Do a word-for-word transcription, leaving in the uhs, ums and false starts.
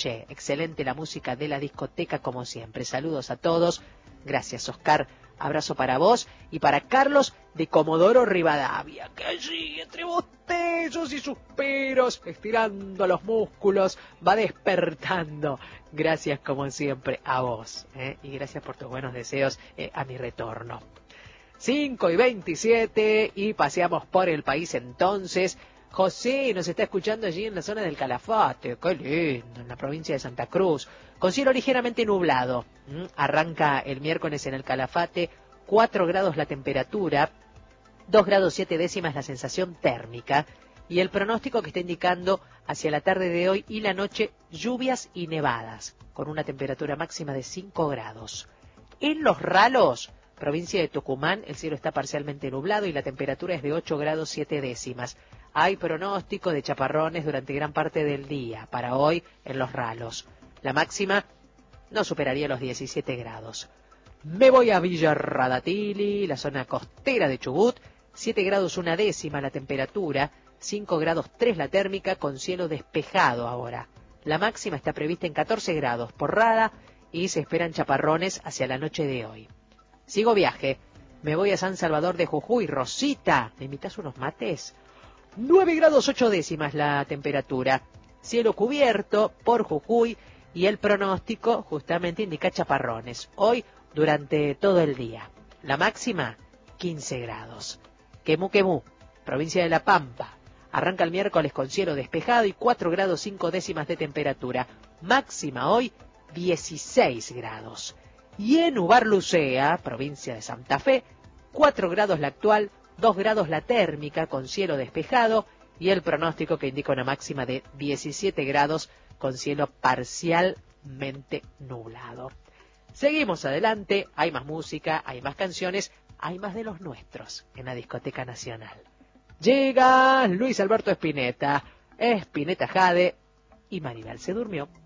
noche. Excelente la música de la discoteca como siempre. Saludos a todos. Gracias, Oscar. Abrazo para vos y para Carlos de Comodoro Rivadavia, que allí entre bostezos y suspiros, estirando los músculos, va despertando. Gracias como siempre a vos, ¿eh? Y gracias por tus buenos deseos eh, a mi retorno. cinco y veintisiete y paseamos por el país entonces. José nos está escuchando allí en la zona del Calafate, qué lindo, en la provincia de Santa Cruz, con cielo ligeramente nublado. ¿Mm? Arranca el miércoles en el Calafate, cuatro grados la temperatura, dos grados siete décimas la sensación térmica, y el pronóstico que está indicando hacia la tarde de hoy y la noche lluvias y nevadas, con una temperatura máxima de cinco grados. En Los Ralos, provincia de Tucumán, el cielo está parcialmente nublado y la temperatura es de ocho grados siete décimas. Hay pronóstico de chaparrones durante gran parte del día, para hoy en Los Ralos. La máxima no superaría los diecisiete grados. Me voy a Villa Radatili, la zona costera de Chubut, siete grados una décima la temperatura, cinco grados tres la térmica, con cielo despejado ahora. La máxima está prevista en catorce grados por Rada y se esperan chaparrones hacia la noche de hoy. Sigo viaje, me voy a San Salvador de Jujuy. Rosita, ¿me invitas unos mates? nueve grados ocho décimas la temperatura, cielo cubierto por Jujuy y el pronóstico justamente indica chaparrones, hoy durante todo el día. La máxima, quince grados. Quemú Quemú, provincia de La Pampa, arranca el miércoles con cielo despejado y cuatro grados cinco décimas de temperatura, máxima hoy dieciséis grados. Y en Ubarlucea, provincia de Santa Fe, cuatro grados la actual, dos grados la térmica con cielo despejado y el pronóstico que indica una máxima de diecisiete grados con cielo parcialmente nublado. Seguimos adelante, hay más música, hay más canciones, hay más de los nuestros en la Discoteca Nacional. Llega Luis Alberto Spinetta, Spinetta Jade y Maribel se durmió.